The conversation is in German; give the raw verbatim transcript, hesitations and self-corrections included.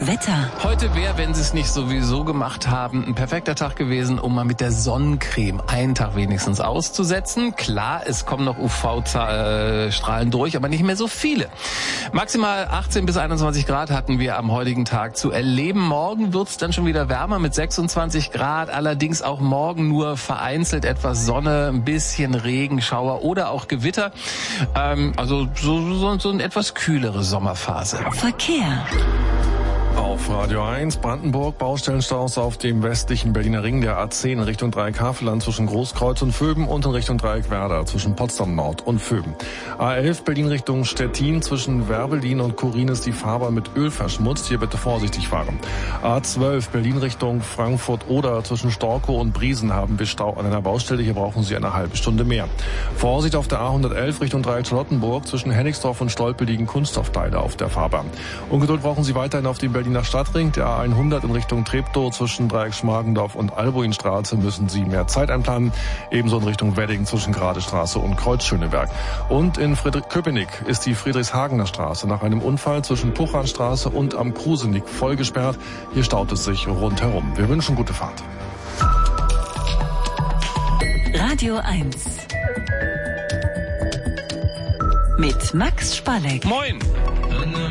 Wetter. Heute wäre, wenn Sie es nicht sowieso gemacht haben, ein perfekter Tag gewesen, um mal mit der Sonnencreme einen Tag wenigstens auszusetzen. Klar, es kommen noch U V-Strahlen durch, aber nicht mehr so viele. Maximal achtzehn bis einundzwanzig Grad hatten wir am heutigen Tag zu erleben. Morgen wird es dann schon wieder wärmer mit sechsundzwanzig Grad. Allerdings auch morgen nur vereinzelt etwas Sonne, ein bisschen Regenschauer oder auch Gewitter. Ähm, also so, so, so eine etwas kühlere Sommerphase. Verkehr. Auf Radio eins, Brandenburg, Baustellenstaus auf dem westlichen Berliner Ring der A zehn in Richtung Dreieck-Havelland zwischen Großkreuz und Vöben und in Richtung Dreieck-Werder zwischen Potsdam Nord und Vöben. A elf Berlin Richtung Stettin zwischen Werbelin und Chorin ist die Fahrbahn mit Öl verschmutzt. Hier bitte vorsichtig fahren. A zwölf Berlin Richtung Frankfurt-Oder zwischen Storkow und Briesen haben wir Stau an einer Baustelle. Hier brauchen Sie eine halbe Stunde mehr. Vorsicht auf der A hundertelf Richtung Dreieck Charlottenburg zwischen Hennigsdorf und Stolpe liegen Kunststoffteile auf der Fahrbahn. Ungeduld brauchen Sie weiterhin auf dem Berliner Stadtring, der A hundert in Richtung Treptow zwischen Dreieck Schmargendorf und Albuinstraße müssen Sie mehr Zeit einplanen. Ebenso in Richtung Wedding zwischen Gradestraße und Kreuz Schöneberg. Und in Friedrich-Köpenick ist die Friedrichshagener Straße nach einem Unfall zwischen Puchanstraße und am Krusenick voll gesperrt. Hier staut es sich rundherum. Wir wünschen gute Fahrt. Radio eins. Mit Max Spalleck. Moin!